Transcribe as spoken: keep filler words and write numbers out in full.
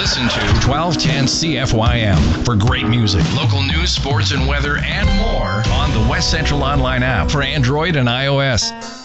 Listen to twelve ten C F Y M for great music, local news, sports, and weather, and more on the West Central Online app for Android and iOS.